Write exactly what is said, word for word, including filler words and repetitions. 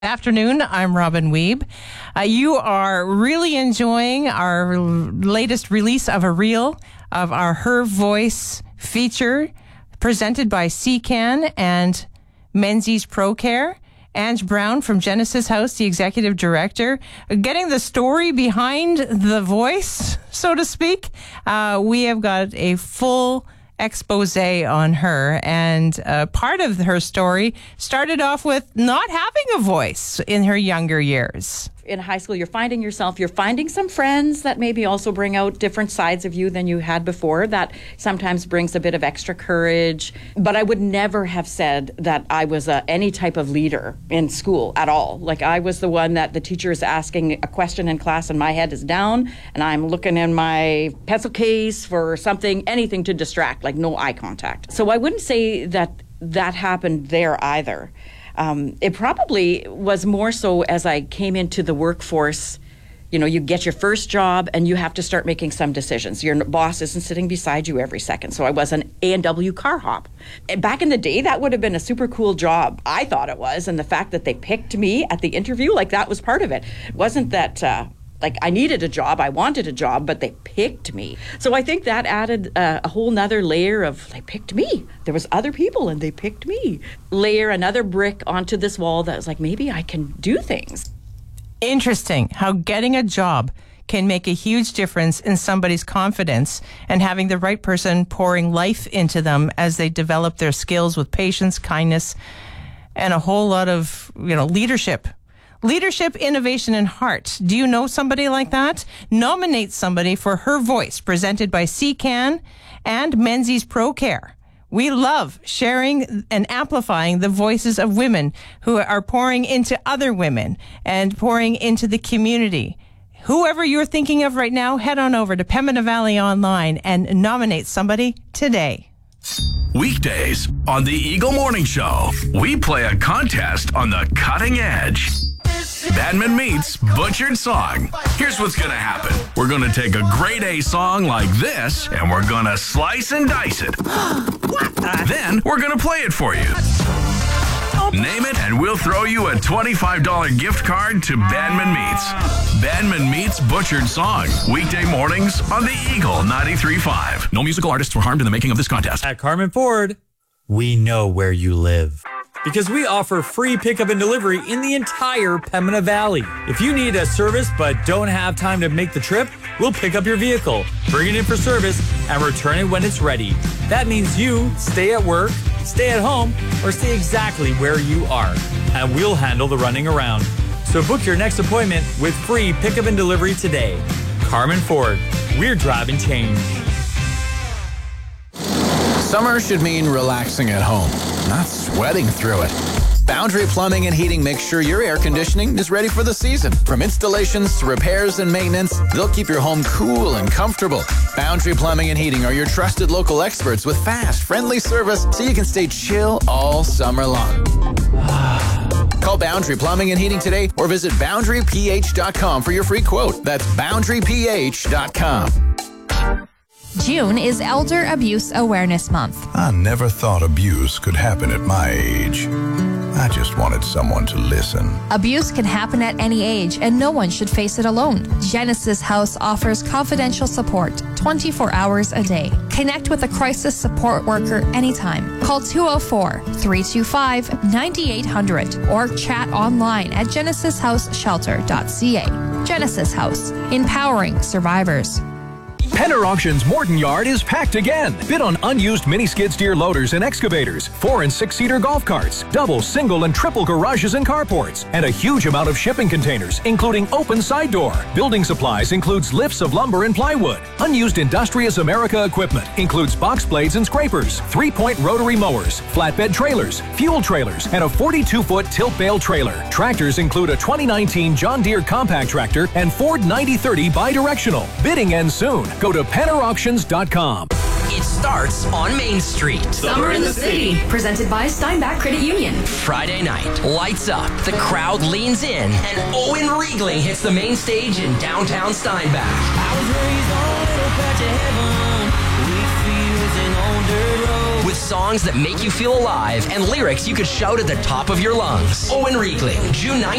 Afternoon, I'm Robin Wiebe. Uh, you are really enjoying our latest release of a reel of our Her Voice feature presented by C CAN and Menzies ProCare. Ange Brown from Genesis House, the executive director, getting the story behind the voice, so to speak. Uh, we have got a full expose on her, and uh, part of her story started off with not having a voice in her younger years. In high school, you're finding yourself, you're finding some friends that maybe also bring out different sides of you than you had before. That sometimes brings a bit of extra courage. But I would never have said that I was a, any type of leader in school at all. Like, I was the one that the teacher is asking a question in class and my head is down and I'm looking in my pencil case for something, anything to distract, like no eye contact. So I wouldn't say that that happened there either. Um, it probably was more so as I came into the workforce. You know, you get your first job and you have to start making some decisions. Your boss isn't sitting beside you every second. So I was an A and W car hop. And back in the day, that would have been a super cool job. I thought it was. And the fact that they picked me at the interview, like, that was part of it. It wasn't that... Uh, Like, I needed a job, I wanted a job, but they picked me. So I think that added uh, a whole nother layer of, they picked me. There was other people and they picked me. Layer another brick onto this wall that was like, maybe I can do things. Interesting how getting a job can make a huge difference in somebody's confidence, and having the right person pouring life into them as they develop their skills with patience, kindness, and a whole lot of, you know, leadership. Leadership, innovation, and heart. Do you know somebody like that? Nominate somebody for Her Voice, presented by C CAN and Menzies ProCare. We love sharing and amplifying the voices of women who are pouring into other women and pouring into the community. Whoever you're thinking of right now, head on over to Pembina Valley Online and nominate somebody today. Weekdays on the Eagle Morning Show, we play a contest on the cutting edge. Badman meets Butchered Song. Here's what's going to happen. We're going to take a grade A song like this, and we're going to slice and dice it. Then we're going to play it for you. Name it, and we'll throw you a twenty-five dollars gift card to Badman Meets. Badman Meets Butchered Song. Weekday mornings on the Eagle ninety-three point five. No musical artists were harmed in the making of this contest. At Carmen Ford, we know where you live, because we offer free pickup and delivery in the entire Pembina Valley. If you need a service but don't have time to make the trip, we'll pick up your vehicle, bring it in for service, and return it when it's ready. That means you stay at work, stay at home, or stay exactly where you are, and we'll handle the running around. So book your next appointment with free pickup and delivery today. Carmen Ford, we're driving change. Summer should mean relaxing at home, not sweating through it. Boundary Plumbing and Heating makes sure your air conditioning is ready for the season. From installations to repairs and maintenance, they'll keep your home cool and comfortable. Boundary Plumbing and Heating are your trusted local experts with fast, friendly service so you can stay chill all summer long. Call Boundary Plumbing and Heating today or visit boundary p h dot com for your free quote. That's boundary p h dot com. June is Elder Abuse Awareness Month. I never thought abuse could happen at my age. I just wanted someone to listen. Abuse can happen at any age, and no one should face it alone. Genesis House offers confidential support twenty-four hours a day. Connect with a crisis support worker anytime. Call two oh four, three two five, nine eight hundred or chat online at genesis house shelter dot c a. Genesis House, empowering survivors. Penner Auctions Morton Yard is packed again. Bid on unused mini skid steer loaders and excavators, four and six seater golf carts, double, single, and triple garages and carports, and a huge amount of shipping containers, including open side door. Building supplies includes lifts of lumber and plywood. Unused Industrias America equipment includes box blades and scrapers, three-point rotary mowers, flatbed trailers, fuel trailers, and a forty-two foot tilt bale trailer. Tractors include a twenty nineteen John Deere compact tractor and Ford ninety thirty bidirectional. Bidding ends soon. Go to penner auctions dot com. It starts on Main Street. Summer in the City, presented by Steinbach Credit Union. Friday night, lights up, the crowd leans in, and Owen Riegling hits the main stage in downtown Steinbach. I was raised on a little patch of heaven, wheat fields and on dirt roads. with songs that make you feel alive and lyrics you could shout at the top of your lungs. Owen Riegling, June ninth.